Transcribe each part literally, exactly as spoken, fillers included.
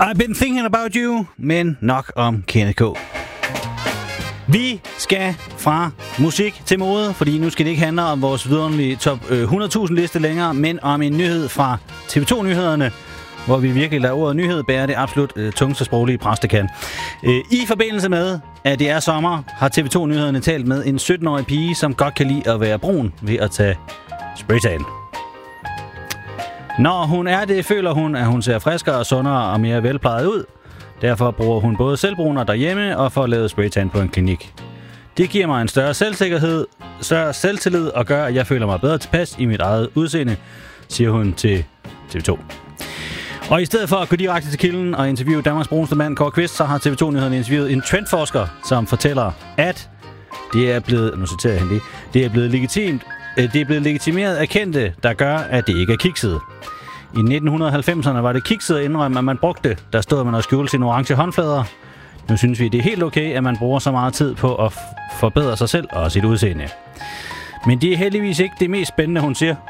I've been thinking about you, men nok om Kenneth K. Vi skal fra musik til mode, fordi nu skal det ikke handle om vores vidunderlige top hundrede tusind liste længere, men om en nyhed fra T V to-nyhederne, hvor vi virkelig lader ordet nyhed bære det absolut øh, tungeste sproglige pres, det kan. Øh, I forbindelse med, at det er sommer, har T V to-nyhederne talt med en sytten-årig pige, som godt kan lide at være brun ved at tage spraytan. Når hun er det, føler hun, at hun ser friskere, sundere og mere velplejet ud. Derfor bruger hun både selvbruner derhjemme og får lavet spraytan på en klinik. Det giver mig en større selvsikkerhed, større selvtillid og gør, at jeg føler mig bedre tilpas i mit eget udseende, siger hun til T V to. Og i stedet for at gå direkte til kilden og interviewe Danmarks bruneste mand, Kåre Kvist, så har T V to-nyhederne interviewet en trendforsker, som fortæller, at det er blevet, nu citerer jeg hende, det er blevet legitimt, det er blevet legitimeret af kendte, der gør, at det ikke er kikset. I nitten halvfemserne var det kikset at indrømme, at man brugte det. Der stod man og skjulte sine orange håndflader. Nu synes vi, det er helt okay, at man bruger så meget tid på at f- forbedre sig selv og sit udseende. Men det er heldigvis ikke det mest spændende, hun siger.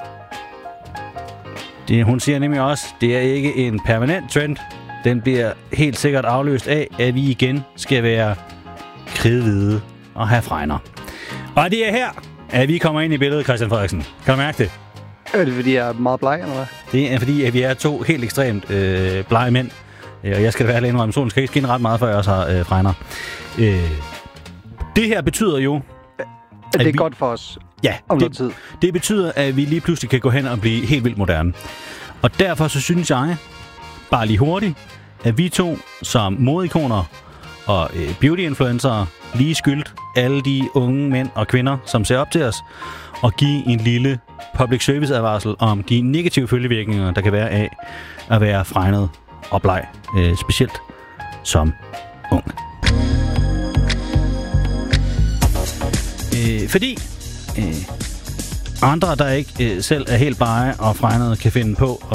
Det, hun siger nemlig også, det er ikke en permanent trend. Den bliver helt sikkert afløst af, at vi igen skal være kridhvide og have fregner. Og det er her, at vi kommer ind i billedet, Christian Frederiksen. Kan du mærke det? Er det, fordi jeg er meget bleg, eller hvad? Det er fordi, at vi er to helt ekstremt øh, blege mænd. Og jeg skal da være lidt indrømme, solen skal ikke skinne ret meget, før jeg også har øh, fregner. Øh, det her betyder jo... At det er vi, godt for os ja, om det, noget tid. Det betyder, at vi lige pludselig kan gå hen og blive helt vildt moderne. Og derfor så synes jeg, bare lige hurtigt, at vi to som modeikoner og øh, beauty-influencere lige skyldt alle de unge mænd og kvinder, som ser op til os, og give en lille public service advarsel om de negative følgevirkninger, der kan være af at være fregnet og bleg, øh, specielt som ung. Øh, fordi øh, andre, der ikke øh, selv er helt blege og fregnede, kan finde på